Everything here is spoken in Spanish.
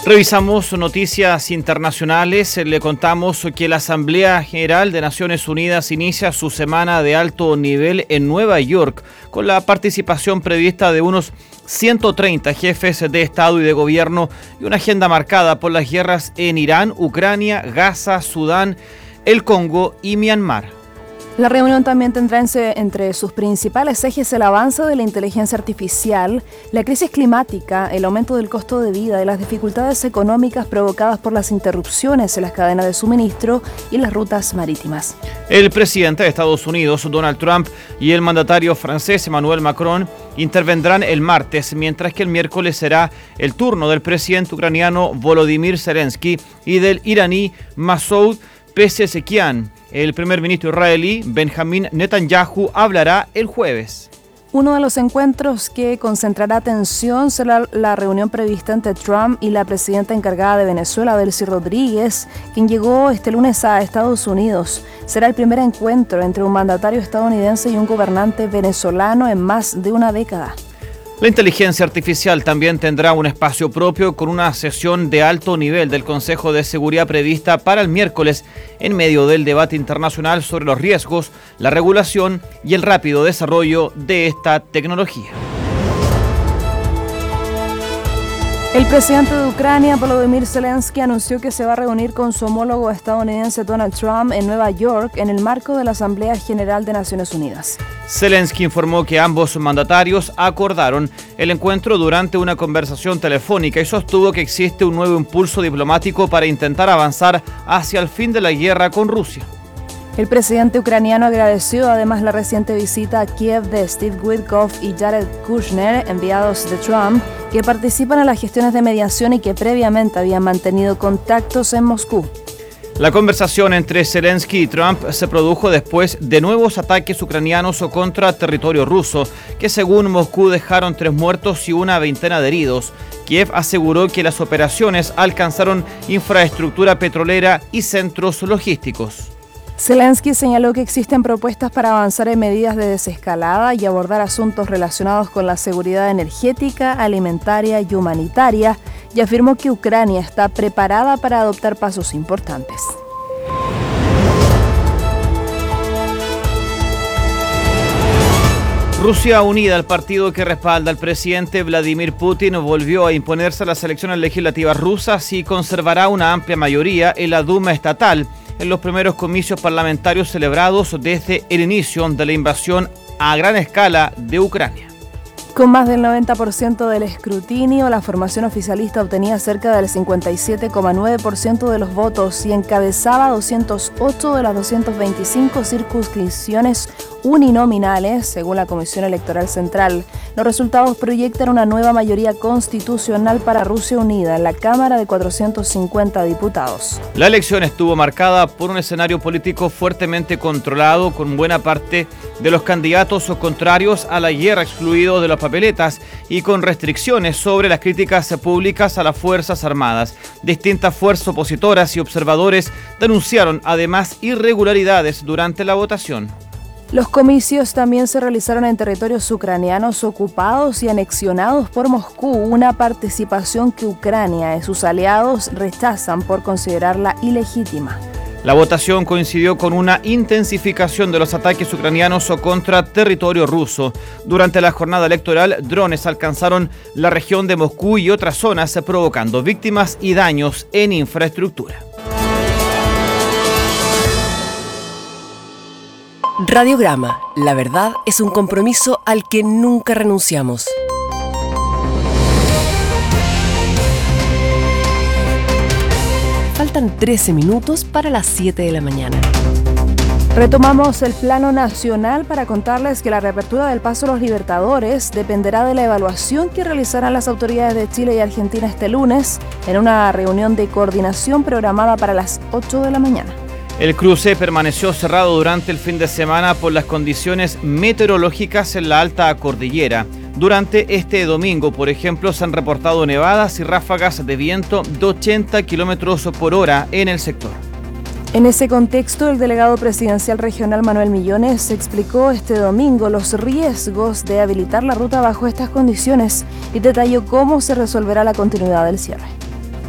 Revisamos noticias internacionales. Le contamos que la Asamblea General de Naciones Unidas inicia su semana de alto nivel en Nueva York, con la participación prevista de unos 130 jefes de Estado y de Gobierno y una agenda marcada por las guerras en Irán, Ucrania, Gaza, Sudán, el Congo y Myanmar. La reunión también tendrá entre sus principales ejes el avance de la inteligencia artificial, la crisis climática, el aumento del costo de vida y las dificultades económicas provocadas por las interrupciones en las cadenas de suministro y las rutas marítimas. El presidente de Estados Unidos, Donald Trump, y el mandatario francés, Emmanuel Macron, intervendrán el martes, mientras que el miércoles será el turno del presidente ucraniano Volodymyr Zelensky y del iraní Masoud Pezeshkian. El primer ministro israelí, Benjamin Netanyahu, hablará el jueves. Uno de los encuentros que concentrará atención será la reunión prevista entre Trump y la presidenta encargada de Venezuela, Delcy Rodríguez, quien llegó este lunes a Estados Unidos. Será el primer encuentro entre un mandatario estadounidense y un gobernante venezolano en más de una década. La inteligencia artificial también tendrá un espacio propio con una sesión de alto nivel del Consejo de Seguridad prevista para el miércoles en medio del debate internacional sobre los riesgos, la regulación y el rápido desarrollo de esta tecnología. El presidente de Ucrania, Volodymyr Zelensky, anunció que se va a reunir con su homólogo estadounidense Donald Trump en Nueva York en el marco de la Asamblea General de Naciones Unidas. Zelensky informó que ambos mandatarios acordaron el encuentro durante una conversación telefónica y sostuvo que existe un nuevo impulso diplomático para intentar avanzar hacia el fin de la guerra con Rusia. El presidente ucraniano agradeció además la reciente visita a Kiev de Steve Witkoff y Jared Kushner, enviados de Trump, que participan en las gestiones de mediación y que previamente habían mantenido contactos en Moscú. La conversación entre Zelensky y Trump se produjo después de nuevos ataques ucranianos contra territorio ruso, que según Moscú dejaron 3 muertos y una veintena de heridos. Kiev aseguró que las operaciones alcanzaron infraestructura petrolera y centros logísticos. Zelensky señaló que existen propuestas para avanzar en medidas de desescalada y abordar asuntos relacionados con la seguridad energética, alimentaria y humanitaria, y afirmó que Ucrania está preparada para adoptar pasos importantes. Rusia Unida, el partido que respalda al presidente Vladimir Putin, volvió a imponerse a las elecciones legislativas rusas y conservará una amplia mayoría en la Duma estatal en los primeros comicios parlamentarios celebrados desde el inicio de la invasión a gran escala de Ucrania. Con más del 90% del escrutinio, la formación oficialista obtenía cerca del 57,9% de los votos y encabezaba 208 de las 225 circunscripciones uninominales, según la Comisión Electoral Central. Los resultados proyectan una nueva mayoría constitucional para Rusia Unida en la Cámara de 450 diputados. La elección estuvo marcada por un escenario político fuertemente controlado, con buena parte de los candidatos contrarios a la guerra excluidos de las papeletas y con restricciones sobre las críticas públicas a las Fuerzas Armadas. Distintas fuerzas opositoras y observadores denunciaron además irregularidades durante la votación. Los comicios también se realizaron en territorios ucranianos ocupados y anexionados por Moscú, una participación que Ucrania y sus aliados rechazan por considerarla ilegítima. La votación coincidió con una intensificación de los ataques ucranianos contra territorio ruso. Durante la jornada electoral, drones alcanzaron la región de Moscú y otras zonas, provocando víctimas y daños en infraestructura. Radiograma, la verdad es un compromiso al que nunca renunciamos. Faltan 13 minutos para las 7 de la mañana. Retomamos el plano nacional para contarles que la reapertura del Paso a los Libertadores dependerá de la evaluación que realizarán las autoridades de Chile y Argentina este lunes en una reunión de coordinación programada para las 8 de la mañana. El cruce permaneció cerrado durante el fin de semana por las condiciones meteorológicas en la alta cordillera. Durante este domingo, por ejemplo, se han reportado nevadas y ráfagas de viento de 80 kilómetros por hora en el sector. En ese contexto, el delegado presidencial regional Manuel Millones explicó este domingo los riesgos de habilitar la ruta bajo estas condiciones y detalló cómo se resolverá la continuidad del cierre.